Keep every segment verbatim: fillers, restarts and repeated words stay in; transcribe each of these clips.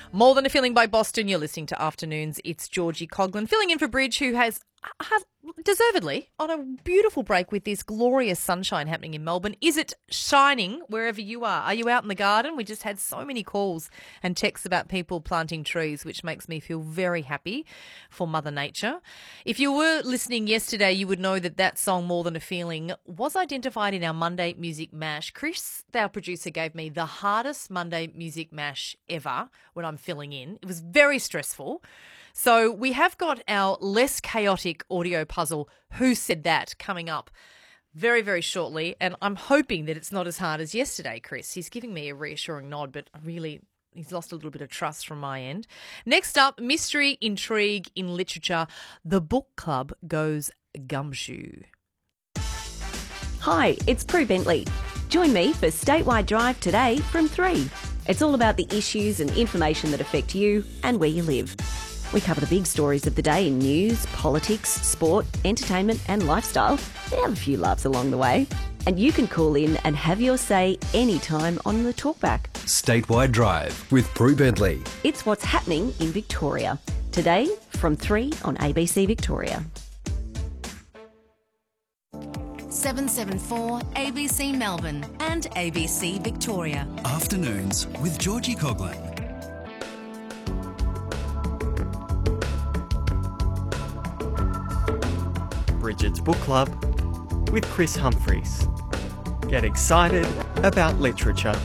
More Than a Feeling by Boston. You're listening to Afternoons. It's Georgie Coghlan filling in for Bridge, who has, has deservedly on a beautiful break with this glorious sunshine happening in Melbourne. Is it shining wherever you are? Are you out in the garden? We just had so many calls and texts about people planting trees, which makes me feel very happy for Mother Nature. If you were listening yesterday, you would know that that song, More Than a Feeling, was identified in our Monday Music Mash. Chris, our producer, gave me the hardest Monday Music Mash ever when I'm filling in. It was very stressful. So we have got our less chaotic audio puzzle, Who Said That, coming up very, very shortly. And I'm hoping that it's not as hard as yesterday, Chris. He's giving me a reassuring nod, but I really, he's lost a little bit of trust from my end. Next up, mystery, intrigue in literature. The book club goes gumshoe. Hi, it's Prue Bentley. Join me for Statewide Drive today from three. It's all about the issues and information that affect you and where you live. We cover the big stories of the day in news, politics, sport, entertainment and lifestyle. We have a few laughs along the way. And you can call in and have your say anytime on the talkback. Statewide Drive with Prue Bentley. It's what's happening in Victoria. Today from three on A B C Victoria. seven seven four A B C Melbourne and A B C Victoria. Afternoons with Georgie Coghlan. Bridget's Book Club with Chris Humphreys. Get excited about literature.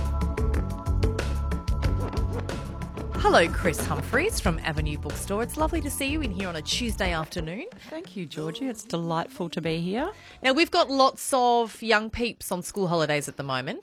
Hello, Chris Humphreys from Avenue Bookstore. It's lovely to see you in here on a Tuesday afternoon. Thank you, Georgie. It's delightful to be here. Now, we've got lots of young peeps on school holidays at the moment.